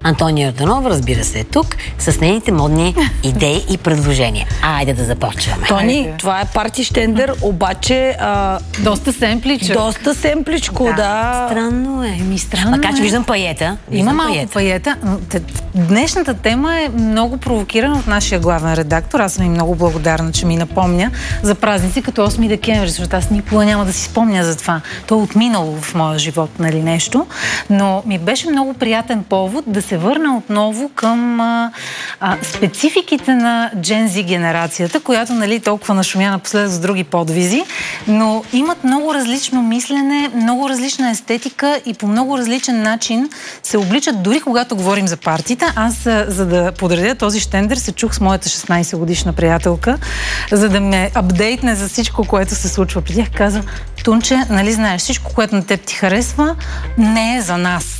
Антония Йорданова, разбира се, е тук, с нейните модни идеи и предложения. Айде да започваме. Тони, това е парти щендър, обаче... доста семпличък. Доста семпличко, да. Странно е. Странно Макар че е. виждам паета. Има малко паета. Днешната тема е много провокирана от нашия главен редактор. Аз съм и много благодарна, че ми напомня за празници като 8 декември, защото аз никога няма да си спомня за това. То е отминало в моя живот, нали, нещо. Но ми беше много приятен повод да се върна отново към спецификите на Gen Z генерацията, която, нали, толкова нашумя напоследък с други подвизи, но имат много различно мислене, много различна естетика и по много различен начин се обличат, дори когато говорим за партиите. Аз, за да подредя този щендър, се чух с моята 16-годишна приятелка, за да ме апдейтне за всичко, което се случва при тях. Казвам: Тунче, нали знаеш, всичко, което на теб ти харесва, не е за нас.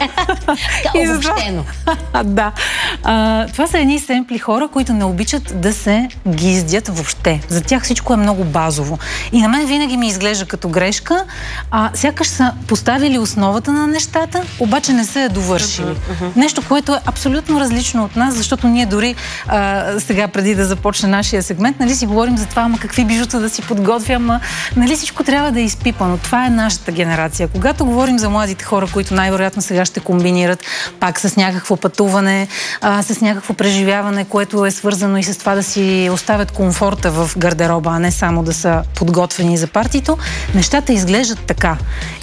Обобщено. Да. Това са едни семпли хора, които не обичат да се гиздят въобще. За тях всичко е много базово. И на мен винаги ми изглежда като грешка. Сякаш са поставили основата на нещата, обаче не са я довършили. Нещо, което е абсолютно различно от нас, защото ние дори сега, преди да започне нашия сегмент, нали си говорим за това, ама какви бижута да си подготвям, нали всичко трябва да е изпипано. Това е нашата генерация. Когато говорим за младите хора, които най-вероятно сега ще комбинират пак с някакво пътуване, с някакво преживяване, което е свързано и с това да си оставят комфорта в гардероба, а не само да са подготвени за партито, нещата изглеждат така.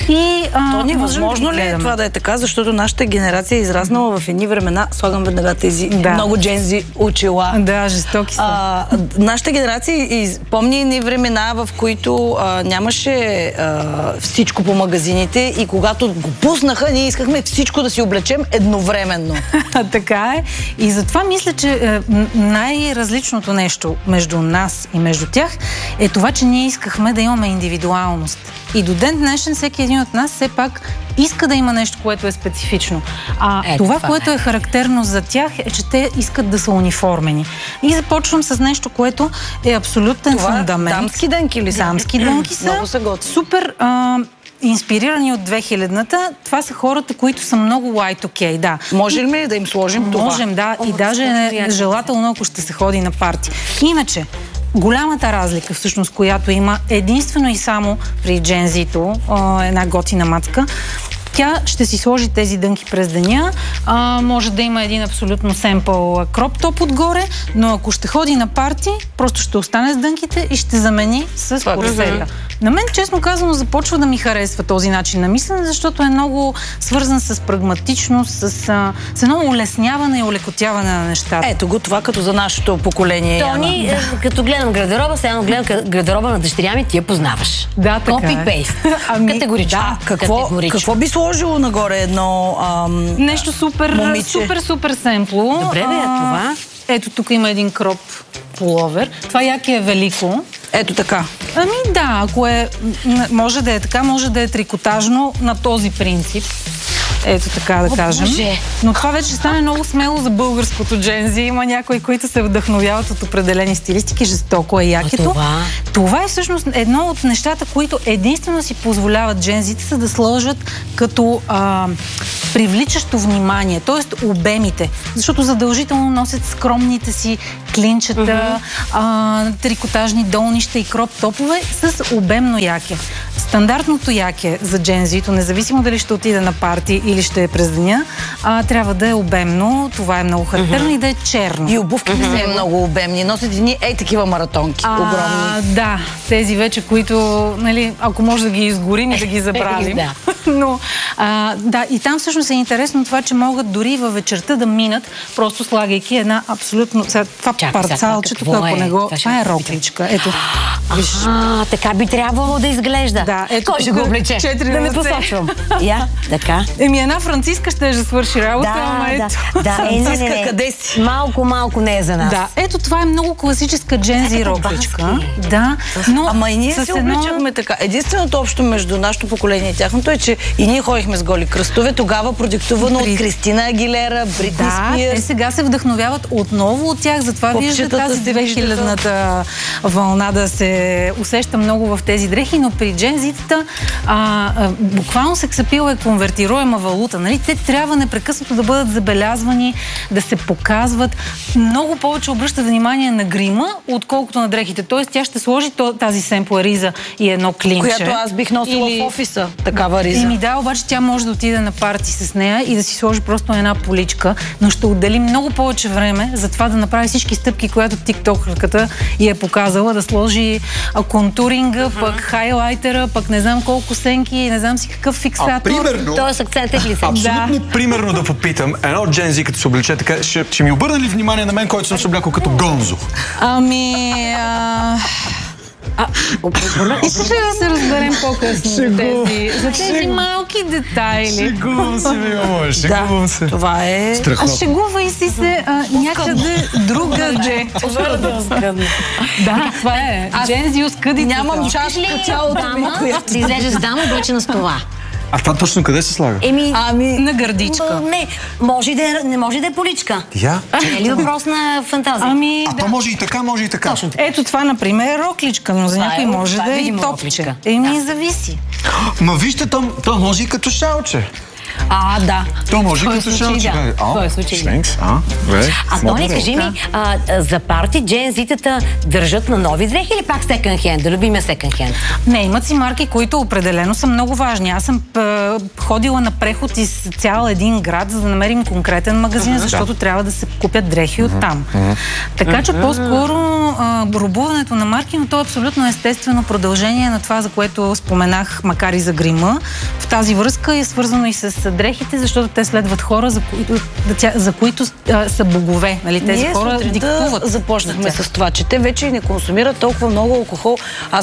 И Тони, възможно ли е това да е така, защото нашата генерация е израснала в едни времена, слагам веднага тези много джензи очила. Да, жестоки са. Нашата генерация помни едни времена, в които нямаше всичко по магазините и когато го пуснаха, ние искахме всичко да си облечем едновременно. Така е. И затова мисля, че най-различното нещо между нас и между тях е това, че ние искахме да имаме индивидуалност. И до ден днешен всеки един от нас все пак иска да има нещо, което е специфично. Това, което е характерно за тях, е, че те искат да са униформени. И започвам с нещо, което е абсолютен фундамент. Дамски дънки ли са? Дамски дънки са. Много са готини. Супер инспирирани от 2000-та. Това са хората, които са много Y2K, да. Може ли да им сложим това? Можем, да. И даже е желателно, ако ще се ходи на парти. Иначе, голямата разлика, всъщност, която има единствено и само при Gen Z-то, една готина мацка, тя ще си сложи тези дънки през деня. Може да има един абсолютно семпъл кроп топ отгоре, но ако ще ходи на парти, просто ще остане с дънките и ще замени с корсета. На мен, честно казано, започва да ми харесва този начин на мислене, защото е много свързан с прагматичност, с едно улесняване и улекотяване на нещата. Ето го това като за нашето поколение. Тони, като гледам гардероба, сега гледам гардероба на дъщеря ми, ти я познаваш. Да, така Копи-пейст. Категорично. Да, какво би сложило нагоре едно нещо супер семпло. Добре, да е това. Ето тук има един кроп пуловер. Това яки е велико. Ето така. Да, ако може да е така, може да е трикотажно на този принцип. Ето така да кажем. Боже. Но това вече стане много смело за българското Gen Z. Има някои, които се вдъхновяват от определени стилистики. Жестоко е якито. Това е всъщност едно от нещата, които единствено си позволяват Gen Z да сложат като привличащо внимание, т.е. обемите. Защото задължително носят скромните си клинчета, трикотажни долнища и кроп топове с обемно яке. Стандартното яке за Gen Z-то, независимо дали ще отиде на парти или ще е през деня, трябва да е обемно, това е много характерно и да е черно. И обувките са много обемни, носят едни такива маратонки, огромни. Да, тези вече, които, нали, ако може да ги изгорим и да ги забравим. Но, да, и там всъщност е интересно това, че могат дори във вечерта да минат, просто слагайки една абсолютно... Това парцалче, тук, ако не го... Това е рокличка. Ето. Така би трябвало да изглежда. Да, ето. Кой ще го облече? Да не посочвам. Така. Една франциска ще свърши работа, ама ето. Франциска, къде си? Малко не е за нас. Да, ето това е много класическа Gen Z рокличка. Да, но ама и ние се обличахме така. Единственото общо между нашето поколение и тяхното е, че че и ние ходихме с голи кръстове, тогава продиктувано от Кристина Агилера, Бритни Спирс. Те сега се вдъхновяват отново от тях, затова виждате тази 2000-та вълна да се усеща много в тези дрехи, но при джензитата буквално сексапил е конвертируема валута. Нали? Те трябва непрекъснато да бъдат забелязвани, да се показват. Много повече обръща внимание на грима, отколкото на дрехите. Тоест тя ще сложи тази семпла риза и едно клинче. Която аз бих носила в офиса, такава риза. Да, обаче тя може да отиде на парти с нея и да си сложи просто една поличка, но ще отдели много повече време за това да направи всички стъпки, която тиктокърката й е показала, да сложи контуринга, пък хайлайтера, пък не знам колко сенки, не знам си какъв фиксатор. Примерно, тоест акцент е в лицето. абсолютно примерно да попитам, едно джензи, като се облече така, ще ми обърне ли внимание на мен, който съм се облякал като Гонзо? Искаш ли да се разберем по-късно за тези малки детайли? Шегувам се, мило, шегувам се. Това е... Страхотно. Шегувай си се някъде другаде. Да, това е. Джензи оскъдицата. Нямам чашка цялото ми, която... Да излезеш с дама, облечена с това. А това точно къде се слага? На гърдичка. Не, не може да е поличка. Я? Не е ли въпрос на фантазия? То може и така, може и така. Точно така. Ето това, например, е рокличка, но за някой може да е и топче. Зависи. Ма вижте, то може и като шалче. Да. То може и като шалче. В този случай, да. Тони, кажи ми, за парти джензитата държат на нови дрехи или пак секънд хенд? Да любиме секънд хенд? Не, имат си марки, които определено са много важни. Аз съм ходила на преход из цял един град, за да намерим конкретен магазин, защото трябва да се купят дрехи оттам. Така че по-скоро робуването на марки, но то е абсолютно естествено продължение на това, за което споменах, макар и за грима. В тази връзка е свързано и с дрехите, защото те следват хора, за които са богове. Нали? Тези хора диктуват. Започнахме с това, че те вече не консумират толкова много алкохол.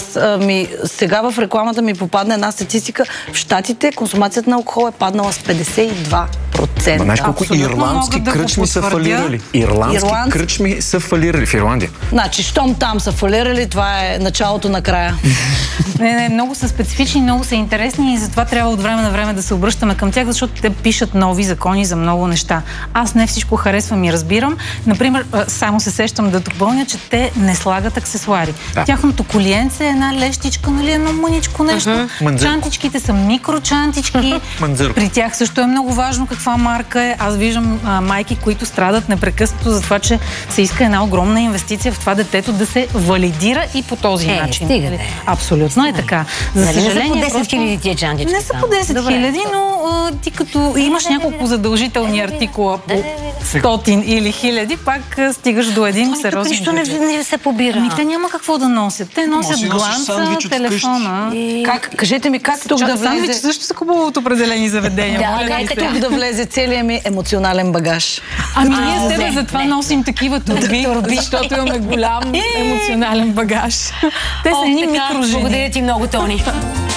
Сега в рекламата ми попадна една статистика. В Щатите консумацията на алкохол е паднала с 52%. Знаеш колко ирландски кръчми са фалирали? Ирландски кръчми са фалирали в Ирландия. Значи, щом там са фалирали, това е началото на края. Не, много са специфични, много са интересни и затова трябва от време на време да се обръщаме към тях, защото те пишат нови закони за много неща. Аз не всичко харесвам и разбирам. Например, само се сещам да допълня, че те не слагат аксесуари. Тяхното колиенце е една лещичка, нали, едно мъничко нещо. Чантичките са микрочантички. При тях също е много важно каква марка е. Аз виждам майки, които страдат непрекъснато за това, че се иска една огромна инвестиция в това детето да се валидира и по този начин. Абсолютно е така. За съжаление, не са по 10 000 тия чантички. Не са по 10 000, но ти като имаш няколко задължителни артикула по 100 или 1000, пак стигаш до един сериозен нищо не се побира. Те няма какво да носят. Те носят гланца, телефона. Кажете ми, как тук да влезе... Сандвич също са купува от определени заведения. Как тук да влезе целият ми емоционален багаж? Ние с тебе затова носим такива турби, защото имаме голям емоционален багаж. Те са едни микрожени. Благодаря ти много, Тони.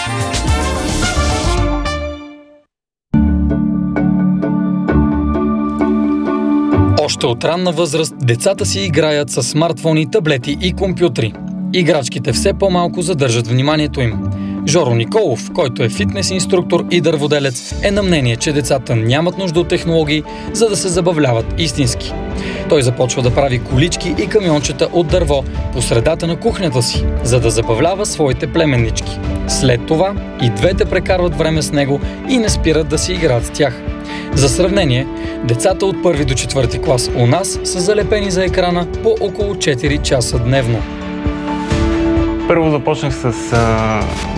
Още от ранна възраст децата си играят с смартфони, таблети и компютри. Играчките все по-малко задържат вниманието им. Жоро Николов, който е фитнес инструктор и дърводелец, е на мнение, че децата нямат нужда от технологии, за да се забавляват истински. Той започва да прави колички и камиончета от дърво по средата на кухнята си, за да забавлява своите племеннички. След това и двете прекарват време с него и не спират да си играят с тях. За сравнение, децата от 1 до 4 клас у нас са залепени за екрана по около 4 часа дневно. Първо започнах с